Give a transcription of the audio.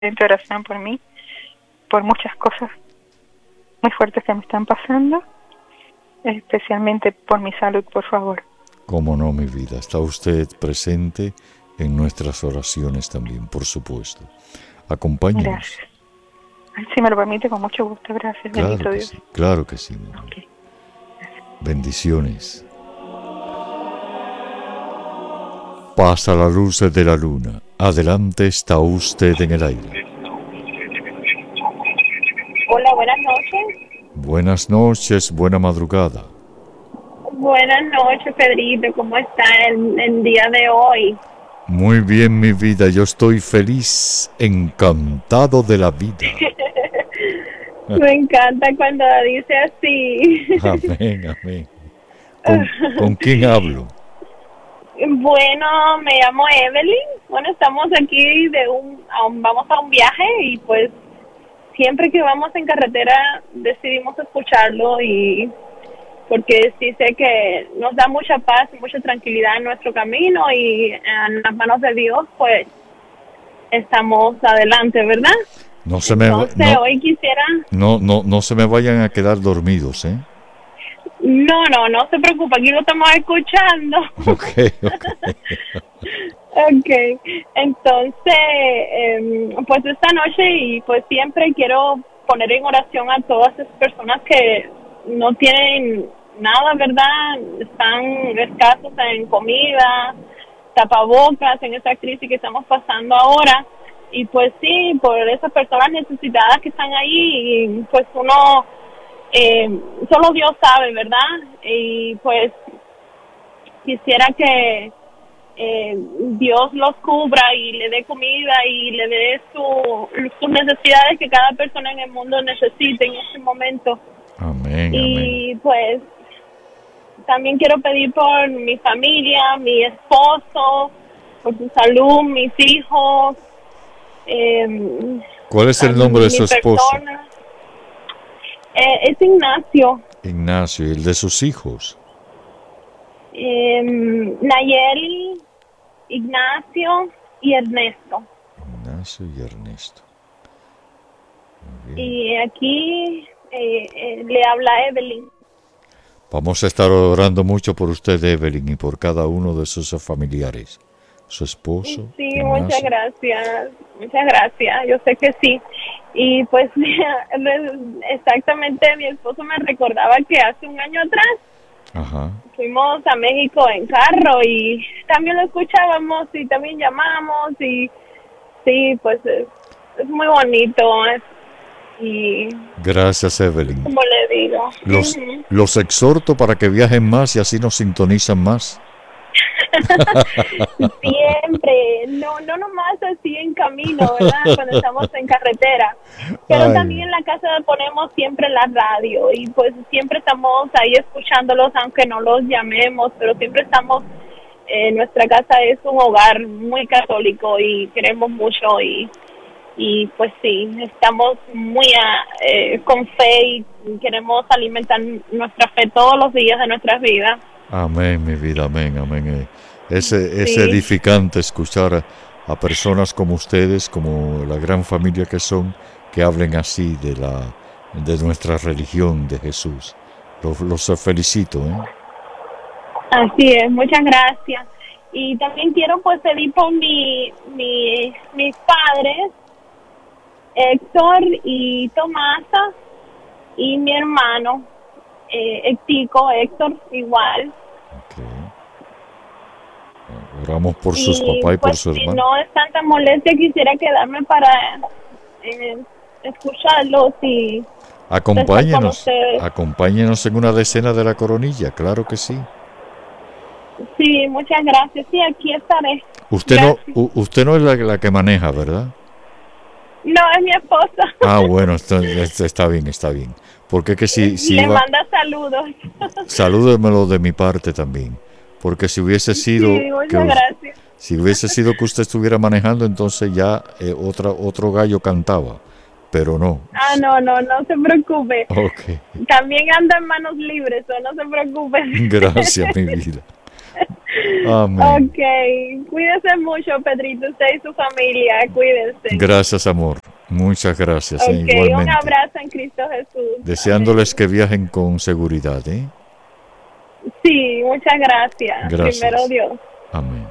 en tu oración por mí, por muchas cosas muy fuertes que me están pasando, especialmente por mi salud, por favor. Cómo no, mi vida. Está usted presente en nuestras oraciones también, por supuesto. Acompáñenos. Gracias. Si me lo permite, con mucho gusto. Gracias, Claro bendito que Dios. sí, claro que sí. Okay. Bendiciones. Pasa la luz de la luna. Adelante, está usted en el aire. Hola, buenas noches. Buenas noches, buena madrugada. Buenas noches, Pedrito. ¿Cómo está el día de hoy? Muy bien, mi vida. Yo estoy feliz, encantado de la vida. Me encanta cuando dice así. Amén, amén. ¿Con quién hablo? Bueno, me llamo Evelyn. Bueno, estamos aquí vamos a un viaje y pues siempre que vamos en carretera decidimos escucharlo y porque sí sé que nos da mucha paz y mucha tranquilidad en nuestro camino y en las manos de Dios pues estamos adelante, ¿verdad? Entonces, hoy quisiera... No se me vayan a quedar dormidos, ¿eh? No se preocupe, aquí lo estamos escuchando. Okay. Okay, entonces, pues esta noche y pues siempre quiero poner en oración a todas esas personas que no tienen nada, ¿verdad? Están escasos en comida, tapabocas, en esta crisis que estamos pasando ahora. Y pues sí, por esas personas necesitadas que están ahí, y pues uno, solo Dios sabe, ¿verdad? Y pues quisiera que Dios los cubra y le dé comida y le dé sus necesidades que cada persona en el mundo necesite en este momento. Amén, y pues también quiero pedir por mi familia, mi esposo, por su salud, mis hijos. ¿Cuál es el nombre de su esposo? Es Ignacio. Ignacio, ¿y el de sus hijos? Nayeli, Ignacio y Ernesto. Ignacio y Ernesto. Y aquí le habla Evelyn. Vamos a estar orando mucho por usted, Evelyn, y por cada uno de sus familiares. Su esposo. Sí, Ignacio. muchas gracias. Yo sé que sí. Y pues exactamente mi esposo me recordaba que hace un año atrás fuimos a México en carro y también lo escuchábamos y también llamamos y sí, pues es muy bonito. Y gracias, Evelyn. Como le digo. Los exhorto para que viajen más y así nos sintonizan más. Siempre, no nomás así en camino, ¿verdad? Cuando estamos en carretera, pero también en la casa ponemos siempre la radio y pues siempre estamos ahí escuchándolos, aunque no los llamemos, pero siempre estamos, nuestra casa es un hogar muy católico y queremos mucho y pues sí, estamos muy con fe y queremos alimentar nuestra fe todos los días de nuestras vidas. Amén, mi vida, amén. Es edificante escuchar a personas como ustedes, como la gran familia que son, que hablen así de nuestra religión, de Jesús. Los felicito, ¿eh? Así es, muchas gracias. Y también quiero pues pedir por mis padres, Héctor y Tomasa, y mi hermano, Héctor igual. Oramos por sus papás y por su hermano. Si no es tanta molestia, quisiera quedarme para escucharlos y acompáñenos en una decena de la coronilla, claro que sí. Sí, muchas gracias. Sí, aquí estaré. Usted no es la que maneja, ¿verdad? No, es mi esposa. Bueno, está bien. Porque que si le manda saludos. Salúdemelo de mi parte también. Porque si hubiese sido que usted estuviera manejando, entonces ya otro gallo cantaba, pero no. No se preocupe. Okay. También anda en manos libres, no se preocupe. Gracias, mi vida. Amén. Ok, cuídese mucho, Pedrito, usted y su familia, cuídense. Gracias, amor. Muchas gracias. Ok, Igualmente. un abrazo en Cristo Jesús. Deseándoles que viajen con seguridad, ¿eh? Sí, muchas gracias. Gracias. Primero Dios. Amén.